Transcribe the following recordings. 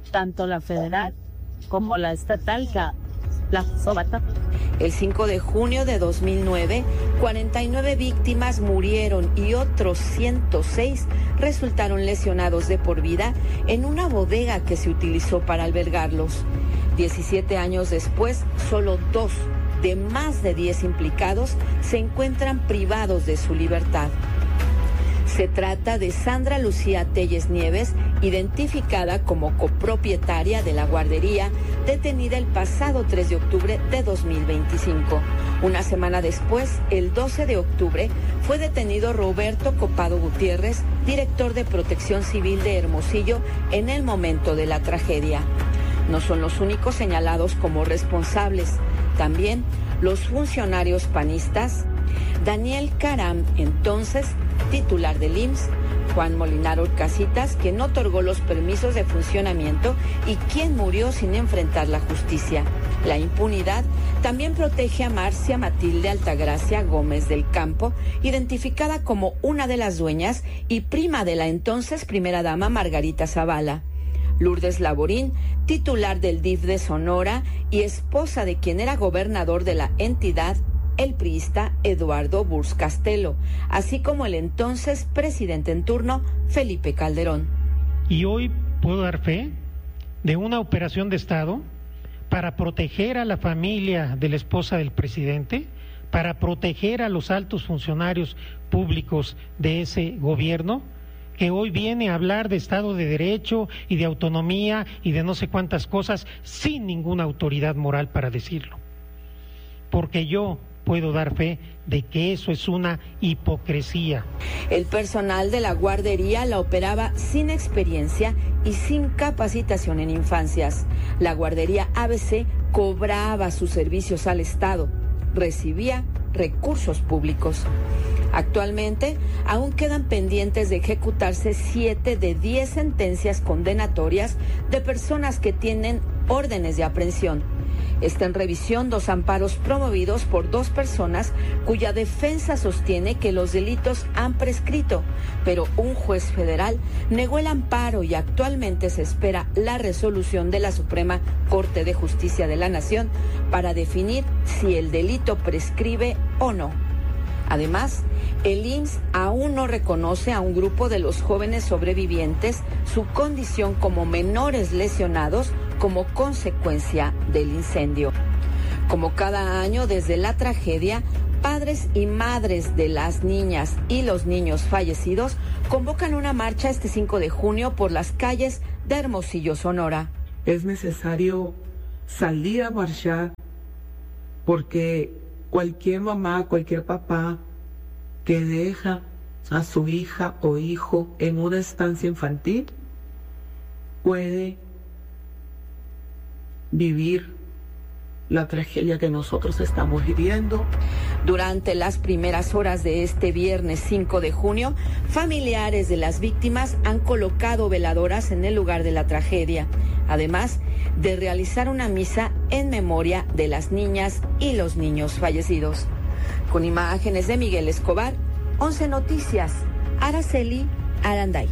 tanto la federal como la estatal, la Sobata. El 5 de junio de 2009, 49 víctimas murieron y otros 106 resultaron lesionados de por vida en una bodega que se utilizó para albergarlos. 17 años después, solo 2 de más de 10 implicados se encuentran privados de su libertad. Se trata de Sandra Lucía Telles Nieves, identificada como copropietaria de la guardería, detenida el pasado 3 de octubre de 2025. Una semana después, el 12 de octubre, fue detenido Roberto Copado Gutiérrez, director de Protección Civil de Hermosillo, en el momento de la tragedia. No son los únicos señalados como responsables. También los funcionarios panistas, Daniel Caram, entonces titular del IMSS, Juan Molinar Orcasitas, quien otorgó los permisos de funcionamiento y quien murió sin enfrentar la justicia. La impunidad también protege a Marcia Matilde Altagracia Gómez del Campo, identificada como una de las dueñas y prima de la entonces primera dama Margarita Zavala. Lourdes Laborín, titular del DIF de Sonora y esposa de quien era gobernador de la entidad, el priista Eduardo Burz Castelo, así como el entonces presidente en turno, Felipe Calderón. Y hoy puedo dar fe de una operación de Estado para proteger a la familia de la esposa del presidente, para proteger a los altos funcionarios públicos de ese gobierno, que hoy viene a hablar de Estado de Derecho y de autonomía y de no sé cuántas cosas sin ninguna autoridad moral para decirlo. Porque yo puedo dar fe de que eso es una hipocresía. El personal de la guardería la operaba sin experiencia y sin capacitación en infancias. La guardería ABC cobraba sus servicios al Estado, recibía recursos públicos. Actualmente, aún quedan pendientes de ejecutarse 7 de 10 sentencias condenatorias de personas que tienen órdenes de aprehensión. Está en revisión 2 amparos promovidos por 2 personas cuya defensa sostiene que los delitos han prescrito, pero un juez federal negó el amparo y actualmente se espera la resolución de la Suprema Corte de Justicia de la Nación para definir si el delito prescribe o no. Además, el IMSS aún no reconoce a un grupo de los jóvenes sobrevivientes su condición como menores lesionados como consecuencia del incendio. Como cada año desde la tragedia, padres y madres de las niñas y los niños fallecidos convocan una marcha este 5 de junio por las calles de Hermosillo, Sonora. Es necesario salir a marchar porque cualquier mamá, cualquier papá que deja a su hija o hijo en una estancia infantil puede vivir la tragedia que nosotros estamos viviendo. Durante las primeras horas de este viernes 5 de junio, familiares de las víctimas han colocado veladoras en el lugar de la tragedia, además de realizar una misa en memoria de las niñas y los niños fallecidos. Con imágenes de Miguel Escobar, 11 Noticias, Araceli Aranday.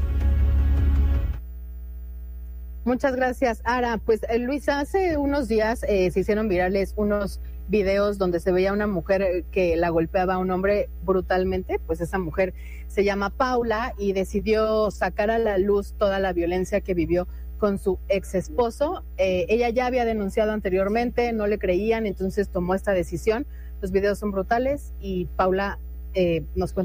Muchas gracias, Ara. Pues Luisa, hace unos días se hicieron virales unos videos donde se veía una mujer que la golpeaba a un hombre brutalmente. Pues esa mujer se llama Paula y decidió sacar a la luz toda la violencia que vivió con su ex esposo. Ella ya había denunciado anteriormente, no le creían, entonces tomó esta decisión. Los videos son brutales y Paula nos cuenta.